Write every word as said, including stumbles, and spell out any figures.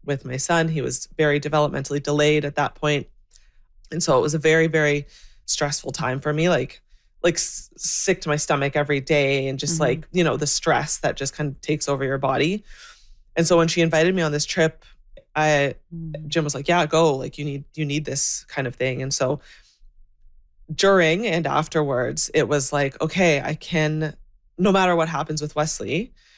with my son. He was very developmentally delayed at that point. And so it was a very, very stressful time for me, like, like s- sick to my stomach every day and just Mhm. like, you know, the stress that just kind of takes over your body. And so when she invited me on this trip, I, Mm. Jim was like, yeah, go, like you need, you need this kind of thing. And so during and afterwards, it was like, okay, I can, no matter what happens with Wesley,